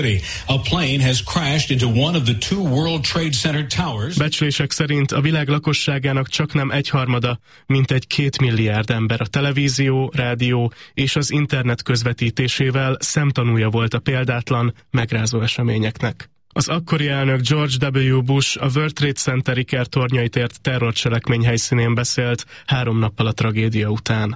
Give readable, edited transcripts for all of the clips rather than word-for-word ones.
A plane has crashed into one of the two World Trade Center towers. Becslések szerint a világ lakosságának csaknem 1/3, mintegy 2 milliárd ember a televízió, rádió és az internet közvetítésével szemtanúja volt a példátlan, megrázó eseményeknek. Az akkori elnök George W. Bush a World Trade Center ikertornyait ért terrorcselekmény helyszínén beszélt 3 nappal a tragédia után.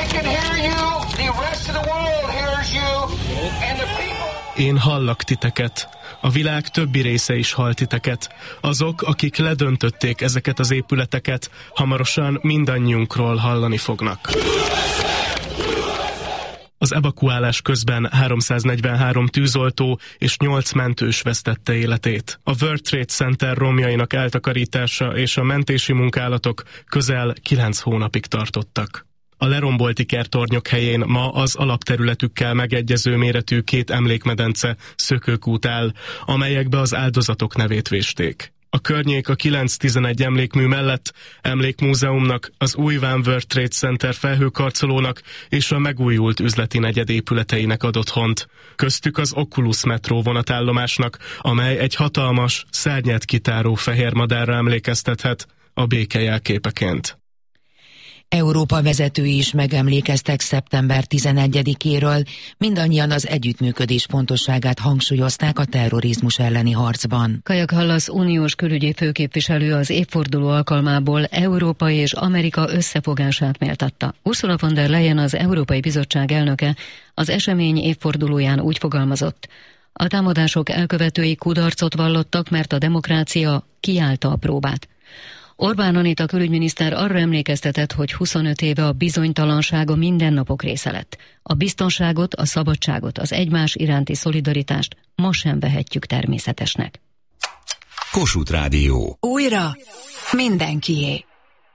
Én hallak titeket. A világ többi része is hall titeket. Azok, akik ledöntötték ezeket az épületeket, hamarosan mindannyiunkról hallani fognak. Az evakuálás közben 343 tűzoltó és 8 mentős vesztette életét. A World Trade Center romjainak eltakarítása és a mentési munkálatok közel 9 hónapig tartottak. A lerombolt ikertornyok helyén ma az alapterületükkel megegyező méretű 2 emlékmedence, szökőkút áll, amelyekbe az áldozatok nevét vésték. A környék a 9-11 emlékmű mellett emlékmúzeumnak, az új One World Trade Center felhőkarcolónak és a megújult üzleti negyed épületeinek ad otthont. Köztük az Oculus metró vonatállomásnak, amely egy hatalmas, szárnyát kitáró fehér madárra emlékeztethet a béke jelképeként. Európa vezetői is megemlékeztek szeptember 11-éről, mindannyian az együttműködés fontosságát hangsúlyozták a terrorizmus elleni harcban. Kaja Kallas uniós külügyi főképviselő az évforduló alkalmából Európa és Amerika összefogását méltatta. Ursula von der Leyen, az Európai Bizottság elnöke, az esemény évfordulóján úgy fogalmazott: a támadások elkövetői kudarcot vallottak, mert a demokrácia kiállta a próbát. Orbán Anita külügyminiszter arra emlékeztetett, hogy 25 éve a bizonytalanság a mindennapok része lett. A biztonságot, a szabadságot, az egymás iránti szolidaritást ma sem vehetjük természetesnek. Kossuth Rádió. Újra mindenkié.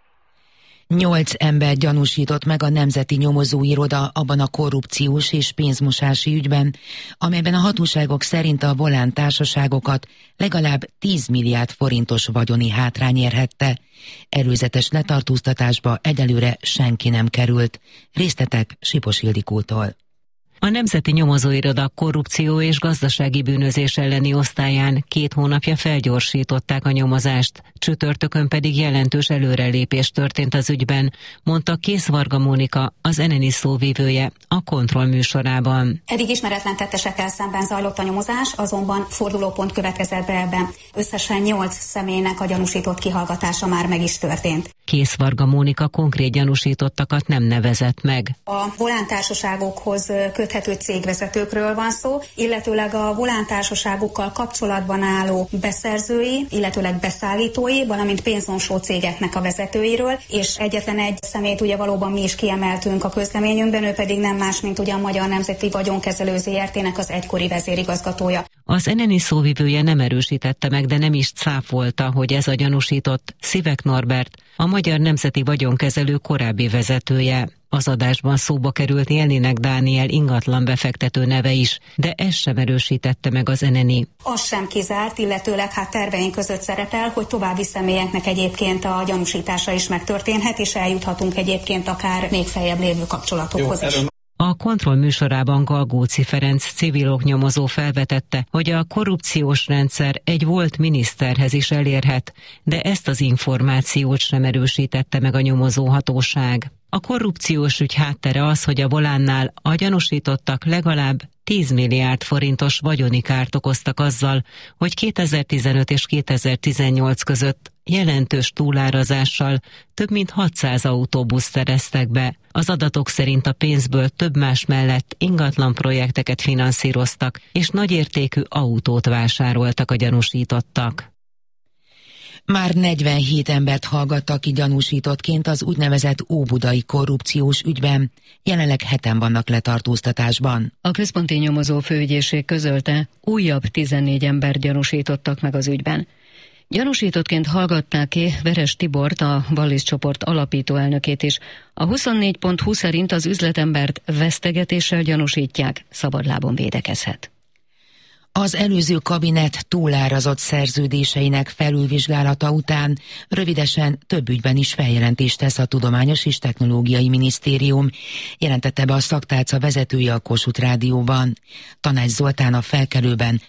8 ember gyanúsított meg a Nemzeti Nyomozóiroda abban a korrupciós és pénzmosási ügyben, amelyben a hatóságok szerint a Volán társaságokat legalább 10 milliárd forintos vagyoni hátrány érhette. Előzetes letartóztatásba egyelőre senki nem került. Részletek Sipos Ildikótól. A Nemzeti Nyomozóiroda korrupció és gazdasági bűnözés elleni osztályán 2 hónapja felgyorsították a nyomozást, csütörtökön pedig jelentős előrelépés történt az ügyben, mondta Kész Varga Mónika, az NNI szóvivője a Kontroll műsorában. Eddig ismeretlen tettesekkel szemben zajlott a nyomozás, azonban fordulópont következett be ebben. Összesen 8 személynek a gyanúsított kihallgatása már meg is történt. Kész Varga Mónika konkrét gyanúsítottakat nem nevezett meg. A Volán társaságokhoz köthető cégvezetőkről van szó, illetőleg a Volán társaságokkal kapcsolatban álló beszerzői, illetőleg beszállítói, valamint pénzmosó cégeknek a vezetőiről, és egyetlen egy személyt ugye valóban mi is kiemeltünk a közleményünkben, ő pedig nem más, mint ugye a Magyar Nemzeti Vagyonkezelő Zrt.-nek az egykori vezérigazgatója. Az NNI szóvivője nem erősítette meg, de nem is cáfolta, hogy ez a gyanúsított Szivek Norbert, a Magyar Nemzeti Vagyonkezelő korábbi vezetője. Az adásban szóba került Élnének Dániel ingatlan befektető neve is, de ezt sem erősítette meg az NNI. Az sem kizárt, illetőleg terveink között szerepel, hogy további személyeknek egyébként a gyanúsítása is megtörténhet, és eljuthatunk egyébként akár még feljebb lévő kapcsolatokhoz is. A Kontroll műsorában Galgóci Ferenc civil oknyomozó felvetette, hogy a korrupciós rendszer egy volt miniszterhez is elérhet, de ezt az információt sem erősítette meg a nyomozóhatóság. A korrupciós ügy háttere az, hogy a Volánnál a gyanúsítottak legalább 10 milliárd forintos vagyoni kárt okoztak azzal, hogy 2015 és 2018 között jelentős túlárazással több mint 600 autóbuszt szereztek be. Az adatok szerint a pénzből több más mellett ingatlan projekteket finanszíroztak, és nagyértékű autót vásároltak a gyanúsítottak. Már 47 embert hallgattak ki gyanúsítottként az úgynevezett óbudai korrupciós ügyben, jelenleg 7-en vannak letartóztatásban. A Központi Nyomozó Főügyészség közölte, újabb 14 ember gyanúsítottak meg az ügyben. Gyanúsítottként hallgatták ki Veres Tibort, a Wallis csoport alapító elnökét is. A 24.hu szerint az üzletembert vesztegetéssel gyanúsítják, szabadlábon védekezhet. Az előző kabinet túlárazott szerződéseinek felülvizsgálata után rövidesen több ügyben is feljelentést tesz a Tudományos és Technológiai Minisztérium, jelentette be a szaktálca vezetője a Kossuth Rádióban. Tanács Zoltán a Felkelőben